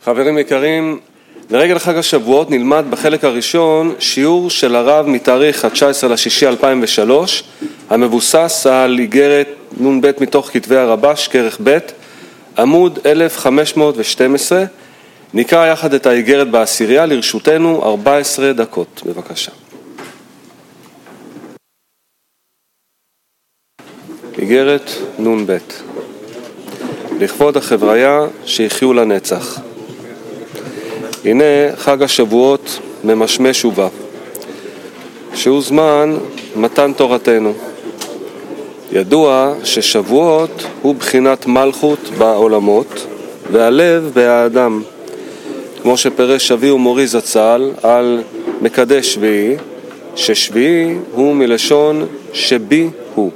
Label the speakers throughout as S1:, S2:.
S1: חברים יקרים, לרגל חג השבועות נלמד בחלק הראשון שיעור של הרב מתאריך ה-19/6/2003 המבוסס על איגרת נ"ב מתוך כתבי הרבש, כרך ב', עמוד 1512. נקרא יחד את האיגרת בעשירייה, לרשותנו 14 דקות. בבקשה. איגרת נ"ב. לכבוד החבריה שיחיו לנצח. הנה חג השבועות ממשמש ובא, שהוא זמן מתן תורתנו. ידוע ששבועות הוא בחינת מלכות בעולמות והלב באדם, כמו שפרש אבי ומורי זצ"ל על מקדש שביעי, ששביעי הוא מלשון שבי הוא.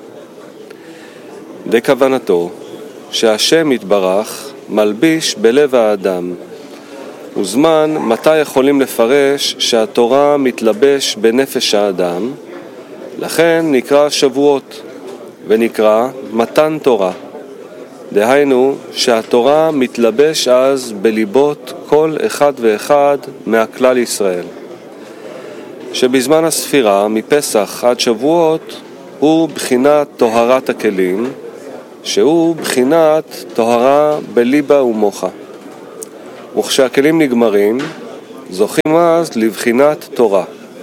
S1: בכוונתו שהשם יתברך מלביש בלב האדם, וזמן מתי יכולים לפרש שהתורה מתלבש בנפש האדם, לכן נקרא שבועות ונקרא מתן תורה. דהיינו שהתורה מתלבש אז בליבות כל אחד ואחד מהכלל ישראל. שבזמן הספירה מפסח עד שבועות הוא בחינת טהרת הכלים, שהוא בחינת טהרה בליבה ומוחה. וכשהכלים נגמרים, זוכים אז לבחינת תורה.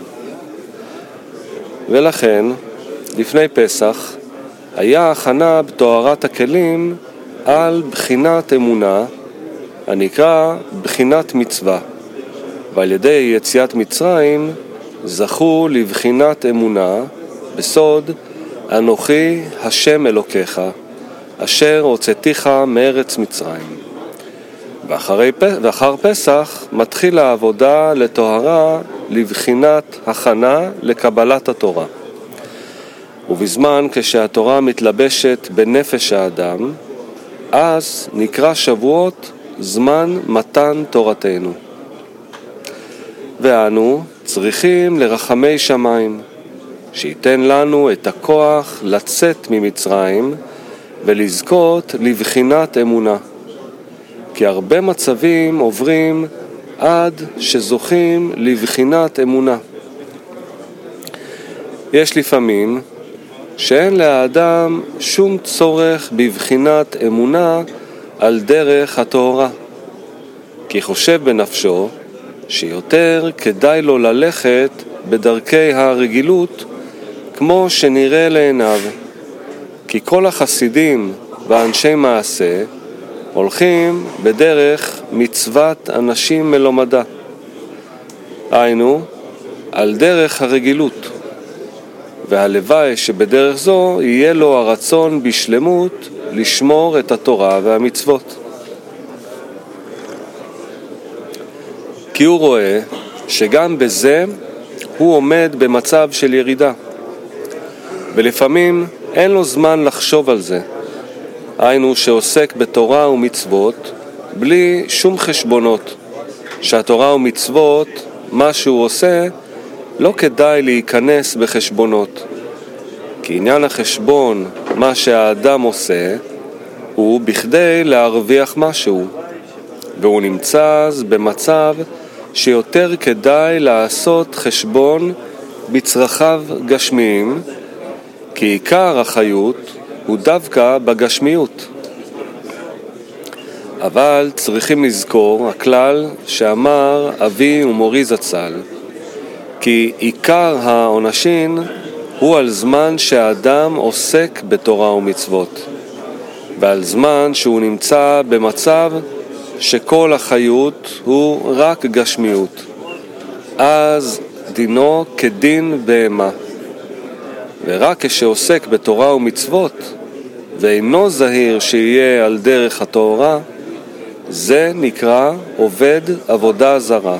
S1: ולכן, לפני פסח, היה הכנה בטהרת הכלים על בחינת אמונה, הנקרא בחינת מצווה. ועל ידי יציאת מצרים, זכו לבחינת אמונה, בסוד, אנוכי השם אלוקיך, אשר הוצאתיך מארץ מצרים. ואחר פסח מתחיל העבודה לטהרה לבחינת הכנה לקבלת התורה. ובזמן כשהתורה מתלבשת בנפש האדם, אז נקרא שבועות זמן מתן תורתנו. ואנו צריכים לרחמי שמיים, שייתן לנו את הכוח לצאת ממצרים ולזכות לבחינת אמונה. כי הרבה מצבים עוברים עד שזוכים לבחינת אמונה. יש לפעמים שאין לאדם שום צורך בבחינת אמונה על דרך התורה, כי חושב בנפשו שיותר כדאי לו ללכת בדרכי הרגילות כמו שנראה לעיניו, כי כל החסידים ואנשי מעשה הולכים בדרך מצוות אנשים מלומדה, היינו על דרך הרגילות, והלוואי שבדרך זו יהיה לו הרצון בשלמות לשמור את התורה והמצוות. כי הוא רואה שגם בזה הוא עומד במצב של ירידה, ולפעמים אין לו זמן לחשוב על זה, היינו שעוסק בתורה ומצוות בלי שום חשבונות, שהתורה ומצוות, מה שהוא עושה, לא כדאי להיכנס בחשבונות. כי עניין החשבון, מה שהאדם עושה, הוא בכדי להרוויח משהו, והוא נמצא אז במצב שיותר כדאי לעשות חשבון בצרכיו גשמיים, כי עיקר החיות הוא דווקא בגשמיות. אבל צריכים לזכור הכלל שאמר אבי ומורי זצ"ל, כי עיקר העונשין הוא על זמן שהאדם עוסק בתורה ומצוות, ועל זמן שהוא נמצא במצב שכל החיות הוא רק גשמיות, אז דינו כדין בהמה. ורק כשעוסק בתורה ומצוות ואינו זהיר שיהיה על דרך התורה, זה נקרא עובד עבודה זרה.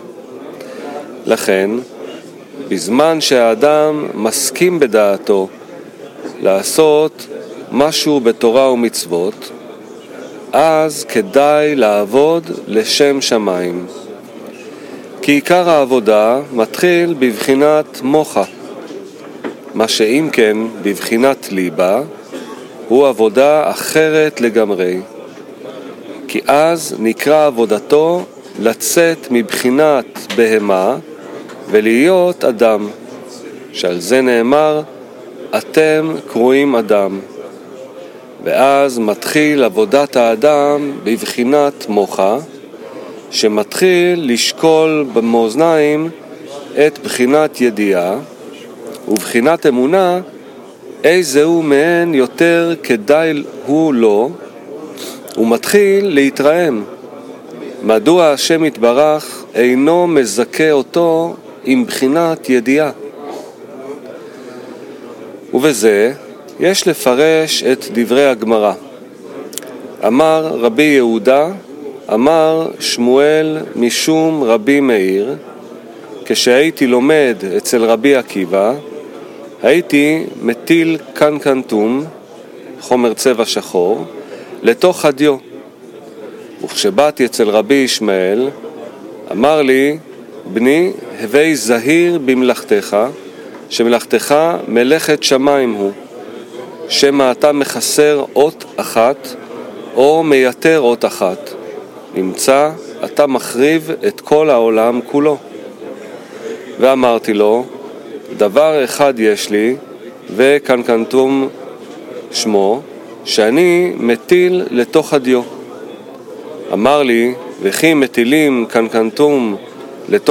S1: לכן, בזמן שהאדם מסכים בדעתו לעשות משהו בתורה ומצוות, אז כדאי לעבוד לשם שמיים. כי עיקר העבודה מתחיל בבחינת מוחה, מה שאם כן בבחינת ליבה הוא עבודה אחרת לגמרי. כי אז נקרא עבודתו לצאת מבחינת בהמה ולהיות אדם, שעל זה נאמר, אתם קרואים אדם. ואז מתחיל עבודת האדם בבחינת מוחה, שמתחיל לשקול במאזניים את בחינת ידיעה, ובחינת אמונה, איזהו מהן יותר כדאי הוא לו, ומתחיל להתרעם. מדוע השם יתברך אינו מזכה אותו עם בחינת ידיעה? ובזה יש לפרש את דברי הגמרא. אמר רבי יהודה, אמר שמואל משום רבי מאיר, כשהייתי לומד אצל רבי עקיבא, הייתי מטיל קנקנטום, חומר צבע שחור, לתוך הדיו. וכשבאתי אצל רבי ישמעאל, אמר לי, בני, הווי זהיר במלאכתך, שמלאכתך מלאכת שמיים הוא, שמא אתה מחסר אות אחת, או מייתר אות אחת. נמצא, אתה מחריב את כל העולם כולו. ואמרתי לו, דבר אחד יש לי, וקנקנטום שמו, שאני מטיל לתוך הדיו. אמר לי, וכי מטילים קנקנטום